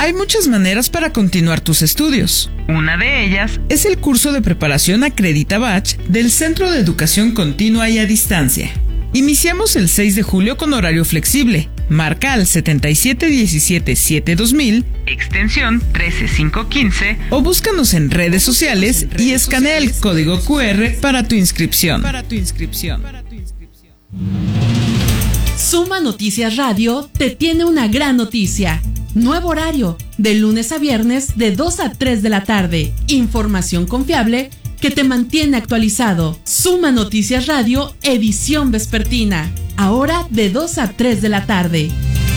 Hay muchas maneras para continuar tus estudios. Una de ellas es el curso de preparación Acredita Batch del Centro de Educación Continua y a Distancia. Iniciamos el 6 de julio con horario flexible. Marca al 7717-2000, extensión 13515, o búscanos en redes sociales y escanea el código QR para tu inscripción. Suma Noticias Radio te tiene una gran noticia. Nuevo horario, de lunes a viernes de 2 a 3 de la tarde. Información confiable que te mantiene actualizado. Suma Noticias Radio, edición vespertina. Ahora de 2 a 3 de la tarde.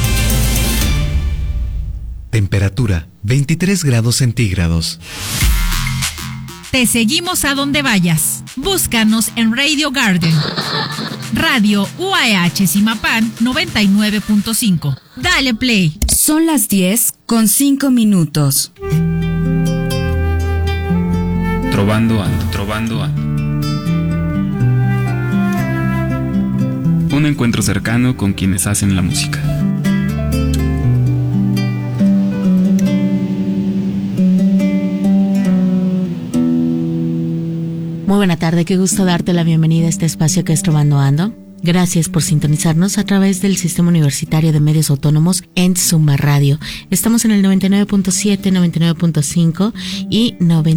Temperatura 23 grados centígrados. Te seguimos a donde vayas. Búscanos en Radio Garden. Radio UAH Zimapán 99.5. Dale play. Son las 10:05. Trovando ando. Un encuentro cercano con quienes hacen la música. Muy buena tarde, qué gusto darte la bienvenida a este espacio que es Trovando Ando. Gracias por sintonizarnos a través del Sistema Universitario de Medios Autónomos en Suma Radio. Estamos en el 99.7, 99.5 y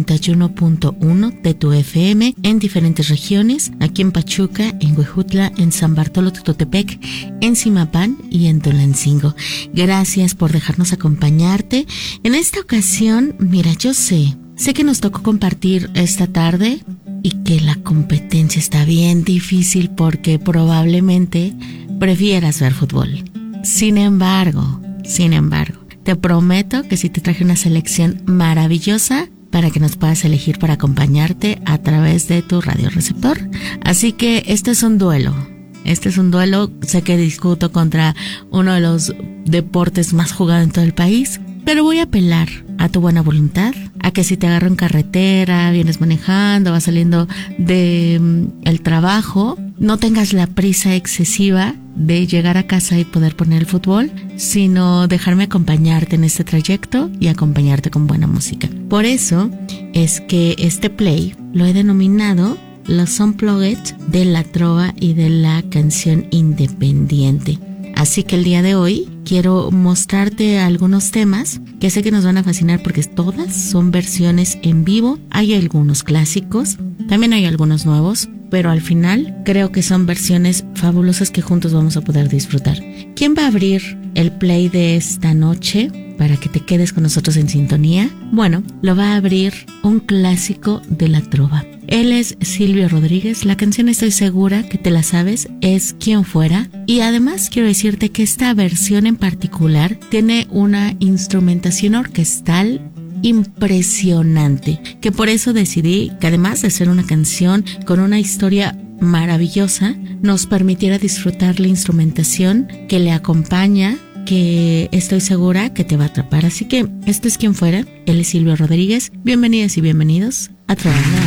91.1 de tu FM en diferentes regiones, aquí en Pachuca, en Huejutla, en San Bartolo Tototepec, en Zimapán y en Tulancingo. Gracias por dejarnos acompañarte. En esta ocasión, mira, yo sé que nos tocó compartir esta tarde y que la competencia está bien difícil porque probablemente prefieras ver fútbol. Sin embargo, te prometo que sí te traje una selección maravillosa para que nos puedas elegir para acompañarte a través de tu radioreceptor. Así que este es un duelo. Sé que discuto contra uno de los deportes más jugados en todo el país, pero voy a apelar a tu buena voluntad, a que si te agarro en carretera, vienes manejando, vas saliendo de el trabajo, no tengas la prisa excesiva de llegar a casa y poder poner el fútbol, sino dejarme acompañarte en este trayecto y acompañarte con buena música. Por eso es que este play lo he denominado los Unplugged de la trova y de la canción independiente. Así que el día de hoy quiero mostrarte algunos temas que sé que nos van a fascinar porque todas son versiones en vivo. Hay algunos clásicos, también hay algunos nuevos, pero al final creo que son versiones fabulosas que juntos vamos a poder disfrutar. ¿Quién va a abrir el play de esta noche para que te quedes con nosotros en sintonía? Bueno, lo va a abrir un clásico de la trova. Él es Silvio Rodríguez. La canción, estoy segura que te la sabes, es Quien Fuera. Y además quiero decirte que esta versión en particular tiene una instrumentación orquestal impresionante, que por eso decidí que además de ser una canción con una historia maravillosa, nos permitiera disfrutar la instrumentación que le acompaña, que estoy segura que te va a atrapar. Así que esto es Quien Fuera. Él es Silvio Rodríguez. Bienvenidas y bienvenidos a Trovando.